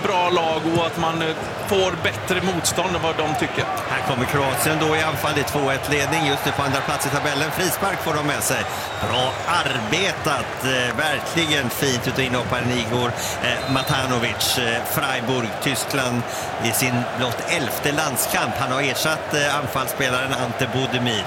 bra lag och att man får bättre motstånd än vad de tycker. Här kommer Kroatien då i anfall i 2-1-ledning. Just nu på andra plats i tabellen. Frispark får de med sig. Bra arbetat. Verkligen fint utav inhopparen Igor Matanovic. Freiburg, Tyskland i sin blott 11:e landskamp. Han har ersatt anfallsspelaren Ante Budimir.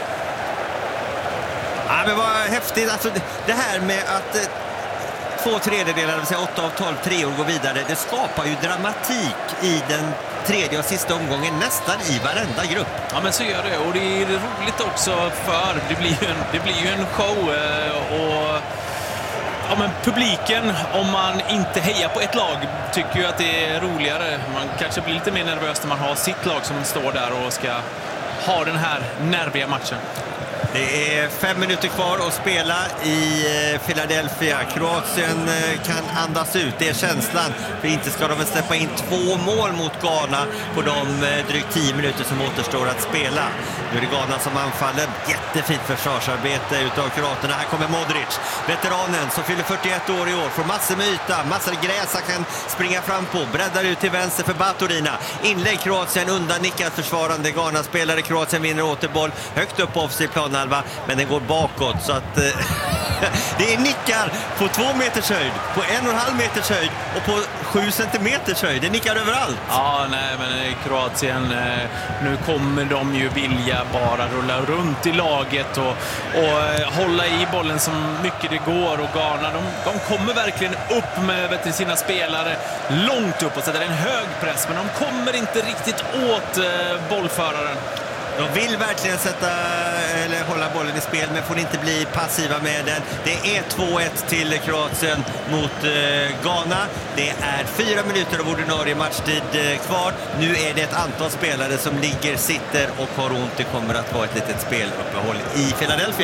Ja, men vad häftigt. Alltså, det här med att 2/3, det vill säga 8 av 12 treor går vidare, det skapar ju dramatik i den tredje och sista omgången nästan i varenda grupp. Ja, men så gör det, och det är roligt också, för det blir ju en show och ja, men publiken, om man inte hejar på ett lag, tycker ju att det är roligare. Man kanske blir lite mer nervös när man har sitt lag som står där och ska ha den här nerviga matchen. Det är 5 minuter kvar att spela i Philadelphia. Kroatien kan andas ut, det är känslan. För inte ska de väl släppa in 2 mål mot Ghana på de drygt 10 minuter som återstår att spela. Nu är det Ghana som anfaller. Jättefint försvarsarbete utav kroaterna. Här kommer Modric, veteranen som fyller 41 år i år. Får massor med yta, massor gräs han kan springa fram på. Breddar ut till vänster för Baturina. Inlägg Kroatien, undan nickat försvarande Ghana-spelare. Kroatien vinner återboll högt upp på offensiv plan. Men den går bakåt, så att det är nickar på 2 meters höjd, på 1,5 meters höjd och på 7 centimeters höjd. Det nickar överallt. Ja, nej, men Kroatien, nu kommer de ju vilja bara rulla runt i laget och hålla i bollen så mycket det går, och Ghana, de kommer verkligen upp med sina spelare långt upp och sätter en hög press, men de kommer inte riktigt åt bollföraren. De vill verkligen hålla bollen i spel, men får inte bli passiva med den. Det är 2-1 till Kroatien mot Ghana. Det är 4 minuter av ordinarie matchtid kvar. Nu är det ett antal spelare som sitter och har ont. Det kommer att vara ett litet speluppehåll i Philadelphia.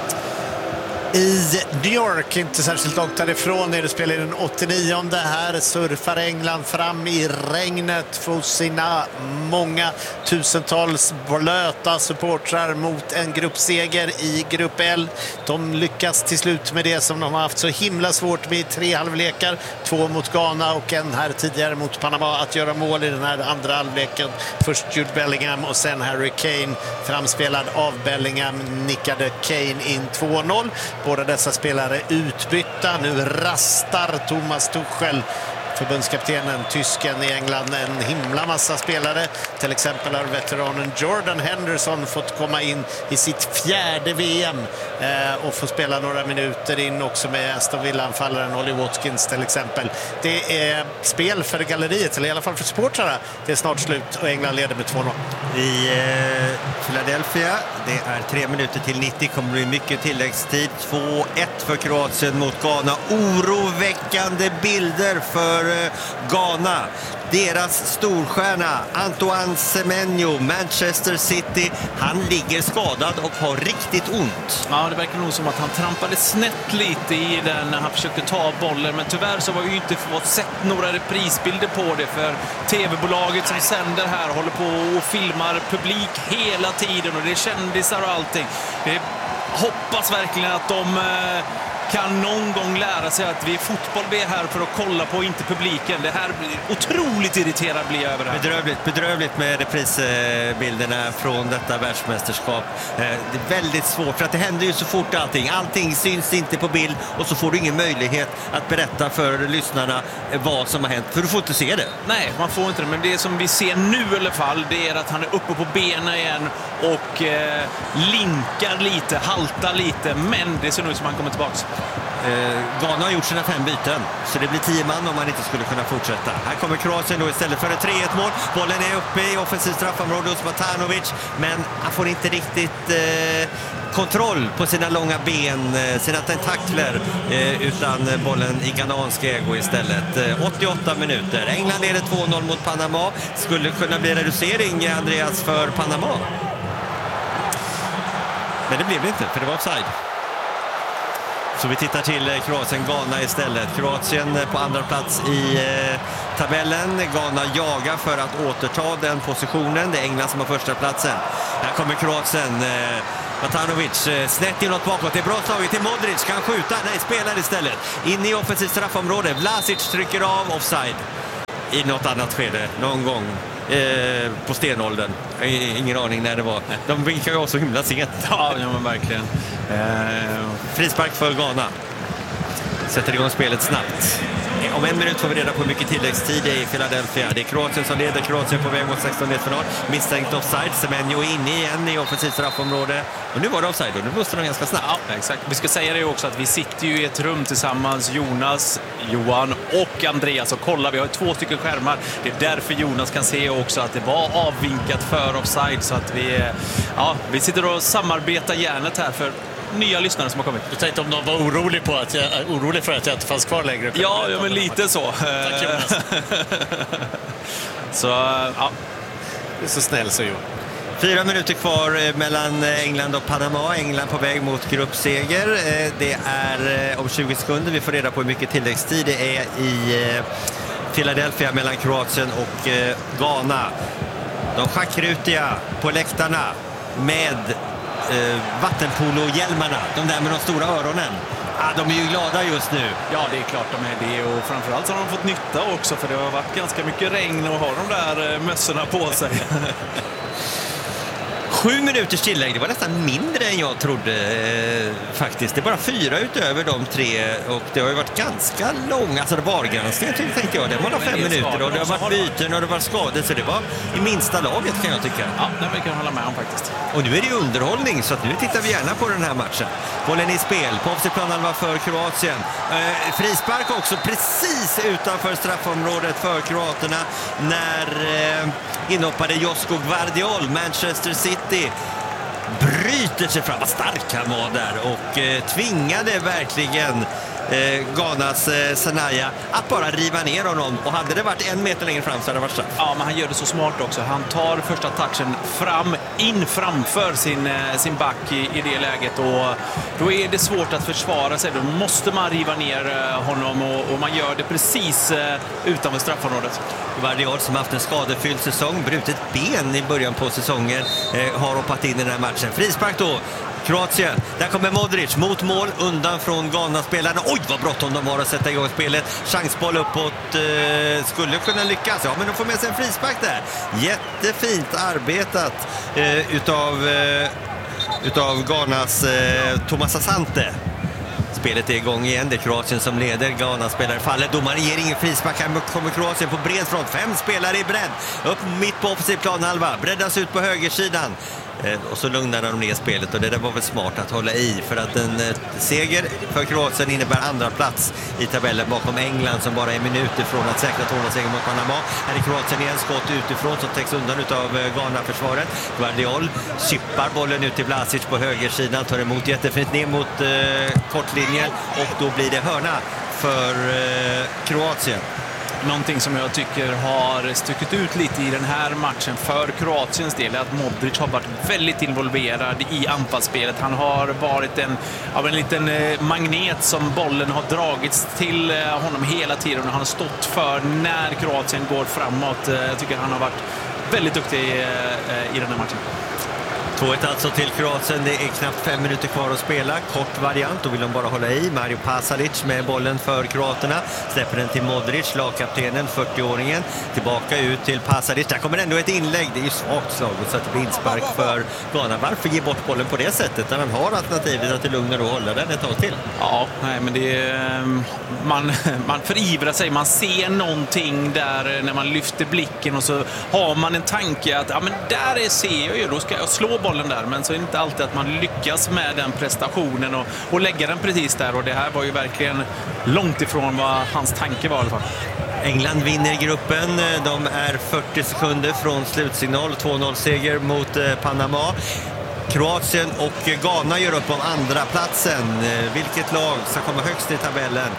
I New York, inte särskilt långt därifrån, är det spelar i den 89:e. Här surfar England fram i regnet för sina många tusentals blöta supportrar mot en gruppseger i grupp L. De lyckas till slut med det som de har haft så himla svårt med i 3 halvlekar. 2 mot Ghana och en här tidigare mot Panama, att göra mål i den här andra halvleken. Först Jude Bellingham och sen Harry Kane, framspelad av Bellingham, nickade Kane in 2-0. Båda dessa spelare utbytta. Nu rastar Thomas Tuchel, förbundskaptenen, tysken i England, en himla massa spelare. Till exempel har veteranen Jordan Henderson fått komma in i sitt 4:e VM och få spela några minuter in också med Aston Villa-anfallaren Ollie Watkins till exempel. Det är spel för galleriet, eller i alla fall för supportrarna. Det är snart slut och England leder med 2-0. I Philadelphia, det är 3 minuter till 90, kommer det bli mycket tilläggstid. 2-1 för Kroatien mot Ghana. Oroväckande bilder för Ghana. Deras storstjärna Antoine Semenyo, Manchester City, han ligger skadad och har riktigt ont. Ja, det verkar nog som att han trampade snett lite i den när han försökte ta bollen, men tyvärr så har vi ju inte fått sett några reprisbilder på det, för tv-bolaget som sänder här håller på och filmar publik hela tiden, och det är kändisar och allting. Vi hoppas verkligen att de kan någon gång lära sig att vi är fotboll, vi är här för att kolla på, inte publiken. Det här blir otroligt irriterad blir jag över det här. Bedrövligt med reprisbilderna från detta världsmästerskap. Det är väldigt svårt, för att det händer ju så fort allting syns inte på bild, och så får du ingen möjlighet att berätta för lyssnarna vad som har hänt, för du får inte se det. Nej, man får inte det, men det som vi ser nu i alla fall, det är att han är uppe på benen igen och linkar lite, haltar lite, men det ser nu ut som han kommer tillbaka. Ghana har gjort sina 5 byten, så det blir 10 man om man inte skulle kunna fortsätta. Här kommer Kroatien då istället för ett 3-1-mål. Bollen är uppe i offensiv straffområde hos Matanovic, men han får inte riktigt kontroll på sina långa ben, sina tentakler, utan bollen i ghanansk ägo istället. 88 minuter. England leder 2-0 mot Panama. Skulle kunna bli reducering, Andreas, för Panama. Men det blev det inte, för det var offside. Så vi tittar till Kroatien-Ghana istället. Kroatien på andra plats i tabellen. Ghana jagar för att återta den positionen. Det är England som har första platsen. Här kommer Kroatien. Matanovic snett inåt bakåt. Det är bra slaget till Modric. Kan skjuta. Nej, spelar istället. In i offensivt straffområde. Vlasic trycker av, offside. i något annat skede, någon gång på stenåldern. Ingen aning när det var. De vinkar ju så himla sent. Ja, men verkligen. Frispark för Ghana. Sätter igång spelet snabbt. Om en minut får vi reda på hur mycket tilläggstid det är i Philadelphia. Det är Kroatien som leder. Kroatien på väg mot 16-final. Misstänkt offside. Semenyo inne igen i offensivt straffområde. Och nu var det offside och nu måste de ganska snabbt. Ja, exakt. Vi ska säga det också att vi sitter ju i ett rum tillsammans, Jonas, Johan och Andreas, och kolla, vi har 2 stycken skärmar. Det är därför Jonas kan se också att det var avvinkat för offside, så att vi sitter och samarbetar hjärnet här för nya lyssnare som har kommit. Du tänkte om de var orolig för att jag inte fanns kvar längre? Ja, men lite så. Tack, Jonas. Så, ja. Det är så snäll så, Johan. 4 minuter kvar mellan England och Panama. England på väg mot gruppseger. Det är om 20 sekunder. Vi får reda på hur mycket tilläggstid det är i Philadelphia mellan Kroatien och Ghana. De schackrutiga på läktarna med vattenpolo-hjälmarna. De där med de stora öronen. De är ju glada just nu. Ja, det är klart de är det, och framförallt så har de fått nytta också, för det har varit ganska mycket regn och har de där mössorna på sig. 7 minuters tillägg, det var nästan mindre än jag trodde faktiskt. Det är bara 4 utöver de 3 och det har ju varit ganska långt. Alltså det var granskning tänkte jag, det var 5 minuter och det har varit byten och det var skador, så det var i minsta laget kan jag tycka. Ja, det kan jag hålla med om faktiskt. Och nu är det ju underhållning, så att nu tittar vi gärna på den här matchen. Bollen i spel, på offensiv planhalva för Kroatien. Frispark också precis utanför straffområdet för kroaterna när inhoppade Josko Gvardiol, Manchester City, bryter sig fram. Vad stark han var där och tvingade verkligen Ghanas Sanaya att bara riva ner honom, och hade det varit 1 meter längre fram så hade det varit straff. Ja, men han gör det så smart också. Han tar första touchen framför sin back i det läget, och då är det svårt att försvara sig. Då måste man riva ner honom, och man gör det precis utanför straffområdet. Gvardiol som haft en skadefylld säsong, brutit ben i början på säsongen, har hoppat in i den här matchen. Frispark då, Kroatien. Där kommer Modric mot mål, undan från Ghana-spelarna. Oj, vad bråttom de har att sätta igång spelet. Chansboll uppåt, skulle kunna lyckas. Ja, men de får med sig en frispark där. Jättefint arbetat utav Ghanas Thomas Asante. Spelet är igång igen, det är Kroatien som leder. Ghana spelar faller, domaren ger ingen frispark. Här kommer Kroatien på bred front, 5 spelare i bredd. Upp mitt på offensiv planhalva, breddas ut på högersidan. Och så lugnar de ner spelet, och det där var väl smart att hålla i, för att en seger för Kroatien innebär andra plats i tabellen bakom England som bara är minuter från att säkra 2-seger mot Panama. Här är Kroatien igen, skott utifrån som täcks undan utav Ghana-försvaret. Gvardiol chippar bollen ut till Vlasic på högersidan, tar emot jättefint ner mot kortlinjen, och då blir det hörna för Kroatien. Någonting som jag tycker har stuckit ut lite i den här matchen för Kroatiens del är att Modric har varit väldigt involverad i anfallsspelet. Han har varit en liten magnet som bollen har dragits till honom hela tiden, och han har stått för när Kroatien går framåt. Jag tycker han har varit väldigt duktig i den här matchen. 2-1 alltså till Kroatien. Det är knappt 5 minuter kvar att spela. Kort variant, då vill de bara hålla i. Mario Pasalic med bollen för kroaterna. Släpper den till Modric, lagkaptenen, 40-åringen. Tillbaka ut till Pasalic. Där kommer ändå ett inlägg. Det är ju svagt slaget så att det blir inspark för Ghana. Varför ge bort bollen på det sättet när man har alternativet att det lugnar och hålla den ett tag till? Ja, nej, men det är, man förivrar sig. Man ser någonting där när man lyfter blicken, och så har man en tanke att men där ser jag ju, då ska jag slå bollen där, men så är det inte alltid att man lyckas med den prestationen och lägga den precis där, och det här var ju verkligen långt ifrån vad hans tanke var i alla fall. England vinner gruppen. De är 40 sekunder från slutsignal. 2-0-seger mot Panama. Kroatien och Ghana gör upp om andra platsen. Vilket lag ska komma högst i tabellen?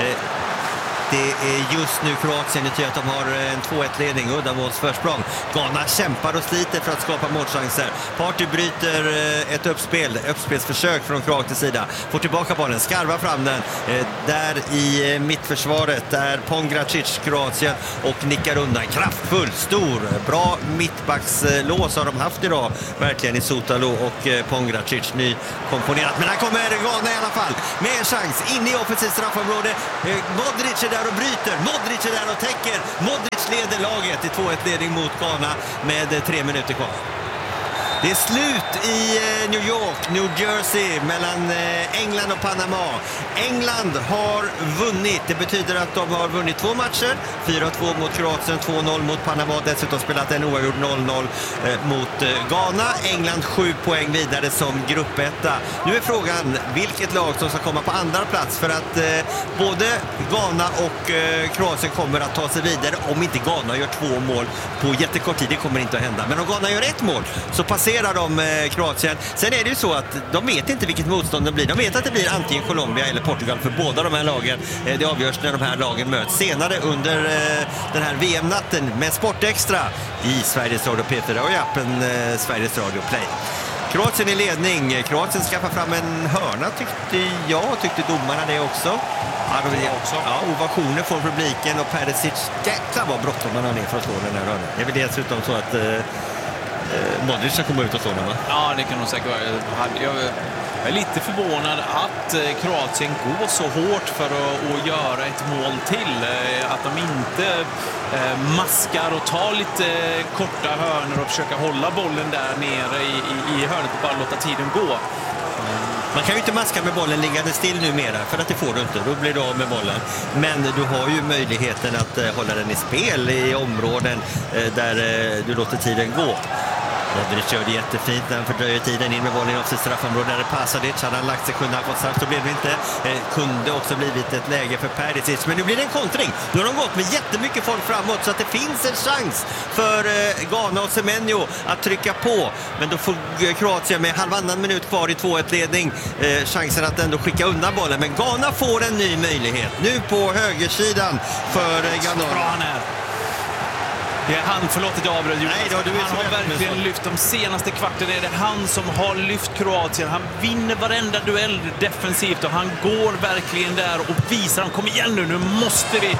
Det är just nu Kroatien, det att de har en 2-1-ledning, uddamålsförsprång. Ghana kämpar och sliter för att skapa målchanser. Party bryter ett uppspelsförsök från Kroatiens sida. Får tillbaka bollen, skarvar fram den. Där i mittförsvaret där Pongracic, Kroatien, och nickar undan. Kraftfull, stor, bra mittbackslås har de haft idag. Verkligen i Sotalo och Pongracic, ny komponerat. Men här kommer Ghana i alla fall med en chans in i offensivt straffområde. Modric är där kontrar och bryter. Modric är där och täcker. Modric leder laget i 2-1-ledning mot Ghana med 3 minuter kvar. Det är slut i New York, New Jersey mellan England och Panama. England har vunnit. Det betyder att de har vunnit 2 matcher. 4-2 mot Kroatien, 2-0 mot Panama. Dessutom spelat en oavgjord 0-0 mot Ghana. England 7 poäng vidare som gruppetta. Nu är frågan vilket lag som ska komma på andra plats. För att både Ghana och Kroatien kommer att ta sig vidare om inte Ghana gör 2 mål på jättekort tid. Det kommer inte att hända. Men om Ghana gör 1 mål så passerar de Kroatien. Sen är det ju så att de vet inte vilket motstånd det blir. De vet att det blir antingen Colombia eller Portugal för båda de här lagen. Det avgörs när de här lagen möts senare under den här VM-natten med Sportextra i Sveriges Radio P4 och i appen Sveriges Radio Play. Kroatien i ledning. Kroatien skaffar fram en hörna tyckte domarna det också. Ja, ovationer från publiken och Perisic. Jäklar vad bråttom man har ner för att slå den här hörnan. Det är väl dessutom så att Modric ska komma ut och stå nu, va? Ja, det kan nog säkert vara. Jag är lite förvånad att Kroatien går så hårt för att göra ett mål till. Att de inte maskar och tar lite korta hörnor och försöker hålla bollen där nere i hörnet och bara låta tiden gå. Man kan ju inte maska med bollen liggande still numera, för att det får du inte, då blir du av med bollen. Men du har ju möjligheten att hålla den i spel i områden där du låter tiden gå. Modric gör det jättefint när han fördröjer tiden in med bollen i sitt straffområde där det Pasalic. Hade han lagt sig kunde han fått straff, så blev det inte. Kunde också blivit ett läge för Perisic. Men nu blir det en kontring. Nu har de gått med jättemycket folk framåt så att det finns en chans för Ghana och Semenyo att trycka på. Men då får Kroatien med halvannan minut kvar i 2-1-ledning chansen att ändå skicka undan bollen. Men Ghana får en ny möjlighet. Nu på högersidan för Ghana. Bra han är. Det är han, förlåt att jag avbröt. Han har verkligen lyft de senaste kvarten. Är det han som har lyft Kroatien. Han vinner varenda duell defensivt och han går verkligen där och visar. Han kom igen nu måste vi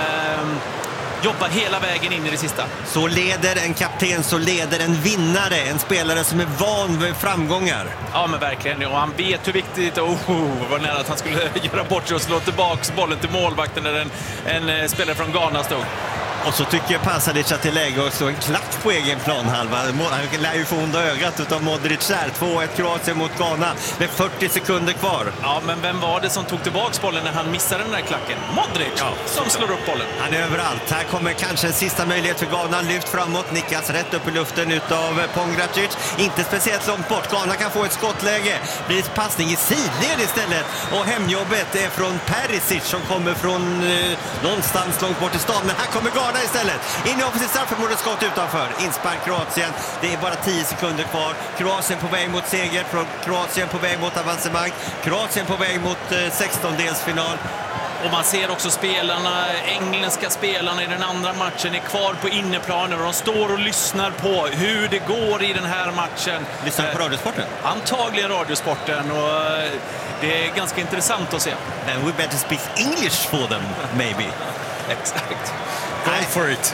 jobba hela vägen in i det sista. Så leder en kapten, så leder en vinnare. En spelare som är van vid framgångar. Ja, men verkligen. Och han vet hur viktigt var nära att han skulle göra bort sig och slå tillbaka bollen till målvakten när en spelare från Ghana stod. Och så tycker jag Pasalic att det är läge att slå en klack på egen planhalva. Han lär ju få onda ögat utav Modric där. 2-1 Kroatien mot Ghana med 40 sekunder kvar. Ja, men vem var det som tog tillbaka bollen när han missade den där klacken? Modric, som slår upp bollen. Han är överallt. Här kommer kanske en sista möjlighet för Ghana. Lyft framåt, nickas rätt upp i luften utav Pongracic. Inte speciellt långt bort. Ghana kan få ett skottläge. Blir ett passning i sidled istället. Och hemjobbet är från Perisic som kommer från någonstans långt bort i stan. Men här kommer Ghana istället. In i offensivt straffområde, skott utanför. Inspark Kroatien. Det är bara 10 sekunder kvar. Kroatien på väg mot seger. Kroatien på väg mot avancemang. Kroatien på väg mot 16-delsfinal. Och man ser också engelska spelarna i den andra matchen är kvar på inneplanen och de står och lyssnar på hur det går i den här matchen. Lyssnar på radiosporten? Antagligen radiosporten och det är ganska intressant att se. And we better speak English for them, maybe. Exakt. Go for it.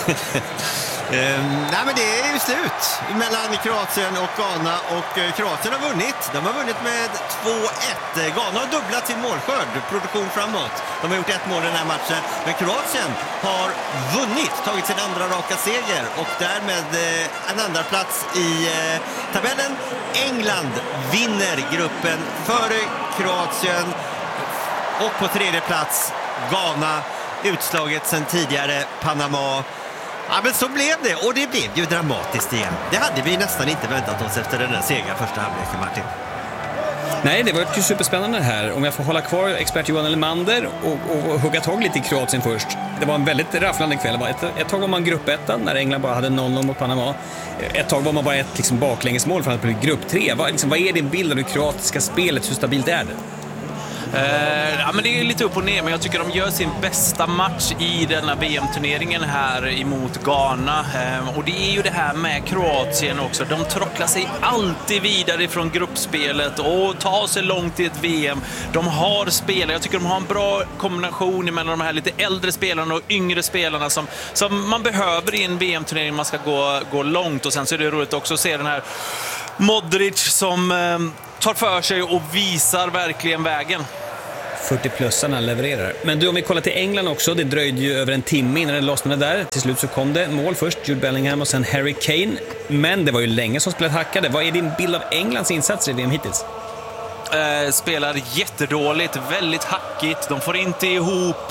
Nej, men det är ju slut mellan Kroatien och Ghana och Kroatien har vunnit. De har vunnit med 2-1. Ghana har dubblat sin målskörd, produktion framåt. De har gjort 1 mål i den här matchen. Men Kroatien har vunnit, tagit sin andra raka seger och därmed en andra plats i tabellen. England vinner gruppen före Kroatien och på 3:e plats Ghana. Utslaget sen tidigare Panama. Ja, men så blev det. Och det blev ju dramatiskt igen. Det hade vi nästan inte väntat oss efter den där sega första halvleken, Martin. Nej, det var ju superspännande här. Om jag får hålla kvar expert Johan Elmander och hugga tag lite i Kroatien först. Det var en väldigt rafflande kväll. Ett tag var man gruppettan när England bara hade 0-0 mot Panama. Ett tag var man bara ett baklängesmål för att bli grupp 3. Vad är din bild av det kroatiska spelet? Hur stabilt är det? Ja, men det är lite upp och ner, men jag tycker de gör sin bästa match i denna VM-turneringen här emot Ghana. Och det är ju det här med Kroatien också. De trocklar sig alltid vidare från gruppspelet och tar sig långt i ett VM. De har spelare, jag tycker de har en bra kombination mellan de här lite äldre spelarna och yngre spelarna som man behöver i en VM-turnering. Man ska gå långt, och sen så är det roligt också att se den här Modric som tar för sig och visar verkligen vägen. 40-plussarna levererar. Men du, om vi kollar till England också, det dröjde ju över en timme innan det lossnade där. Till slut så kom det mål först, Jude Bellingham och sen Harry Kane. Men det var ju länge som spelet hackade. Vad är din bild av Englands insatser i VM hittills? Spelar jättedåligt, väldigt hackigt. De får inte ihop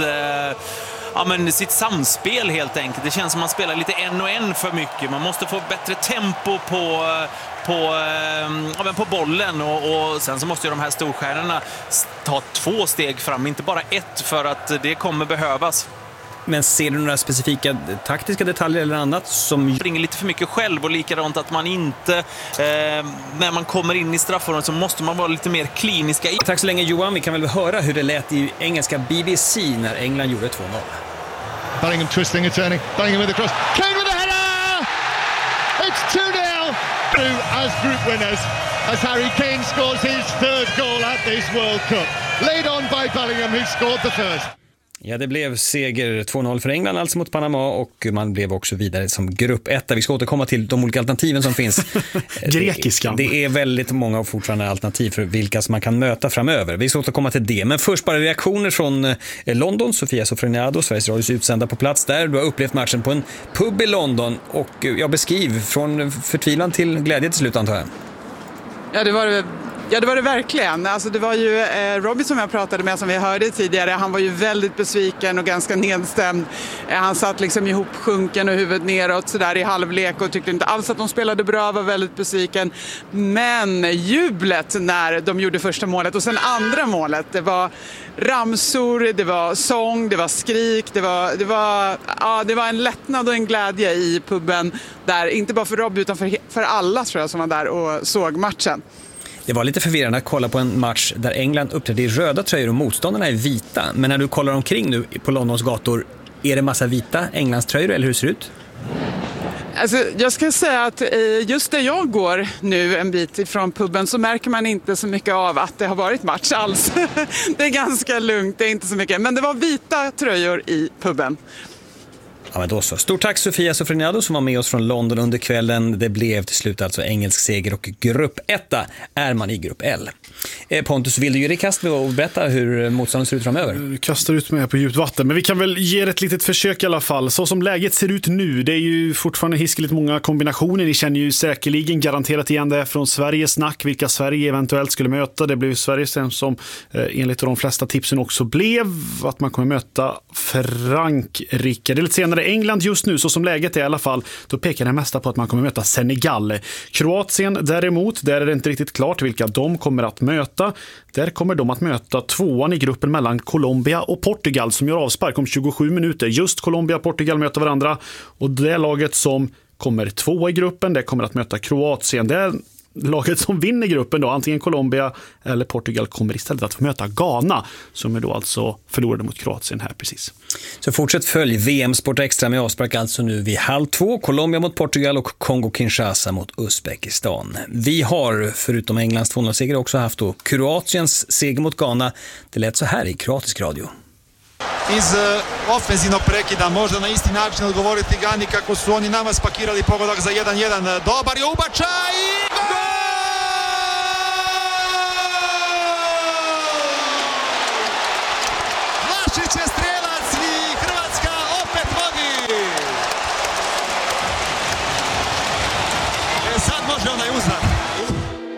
sitt samspel helt enkelt. Det känns som man spelar lite en och en för mycket. Man måste få bättre tempo på bollen och sen så måste ju de här storstjärnorna ta 2 steg fram, inte bara 1, för att det kommer behövas. Men ser du några specifika taktiska detaljer eller annat som springer lite för mycket själv, och likadant att man inte när man kommer in i straffområdet så måste man vara lite mer kliniska. Tack så länge Johan, vi kan väl höra hur det lät i engelska BBC när England gjorde 2-0. Bellingham twisting and turning, Bellingham with the cross, Kane with the header! It's 2-0 through as group winners as Harry Kane scores his 3rd goal at this World Cup. Laid on by Bellingham who scored the first. Ja, det blev seger 2-0 för England, alltså mot Panama, och man blev också vidare som grupp 1. Vi ska återkomma till de olika alternativen som finns. Grekiskan. Det är väldigt många och fortfarande alternativ för vilka som man kan möta framöver. Vi ska återkomma till det, men först bara reaktioner från London. Sofia Sofroniadou, Sveriges Radios utsända på plats där. Du har upplevt matchen på en pub i London, och jag beskriv från förtvivlan till glädje till slut, antar jag. Ja, det var det verkligen. Alltså det var ju Robbie som jag pratade med, som vi hörde tidigare. Han var ju väldigt besviken och ganska nedstämd. Han satt liksom ihopsjunken och huvudet neråt så där i halvlek och tyckte inte alls att de spelade bra, var väldigt besviken. Men jublet när de gjorde första målet och sen andra målet, det var ramsor, det var sång, det var skrik, det var en lättnad och en glädje i puben där, inte bara för Robbie utan för alla, tror jag, som var där och såg matchen. Det var lite förvirrande att kolla på en match där England uppträdde i röda tröjor och motståndarna är vita. Men när du kollar omkring nu på Londons gator, är det massa vita Englands tröjor, eller hur ser det ut? Alltså, jag ska säga att just där jag går nu en bit ifrån puben så märker man inte så mycket av att det har varit match alls. Det är ganska lugnt, det är inte så mycket. Men det var vita tröjor i puben. Ja, men då så. Stort tack Sofia Sofroniadou som var med oss från London under kvällen. Det blev till slut alltså engelsk seger, och grupp 1 är man i grupp L. Pontus, vill du ge dig kast med och berätta hur motståndet ser ut framöver? Du kastar ut mig på djupt vatten, men vi kan väl ge ett litet försök i alla fall. Så som läget ser ut nu, det är ju fortfarande hiskeligt många kombinationer. Ni känner ju säkerligen garanterat igen det från Sveriges snack, vilka Sverige eventuellt skulle möta. Det blev Sverige sen som enligt de flesta tipsen också blev att man kommer möta Frankrike. Det är lite senare England just nu, så som läget är i alla fall, då pekar det mesta på att man kommer möta Senegal. Kroatien däremot, där är det inte riktigt klart vilka de kommer att möta. Där kommer de att möta 2:an i gruppen mellan Colombia och Portugal som gör avspark om 27 minuter. Just Colombia och Portugal möter varandra, och det laget som kommer 2 i gruppen, det kommer att möta Kroatien. Det är laget som vinner gruppen då, antingen Colombia eller Portugal, kommer istället att möta Ghana, som är då alltså förlorade mot Kroatien här precis. Så fortsätt följ VM Sport Extra med avspark alltså nu vid 12:30. Colombia mot Portugal och Kongo-Kinshasa mot Uzbekistan. Vi har förutom Englands 2-0-seger också haft då Kroatiens seger mot Ghana. Det lät så här i kroatisk radio. Iz ofenzivnog prekida možda na isti način odgovoriti Gani kako su oni nama spakirali pogodak za 1-1. Dobar je ubačaj!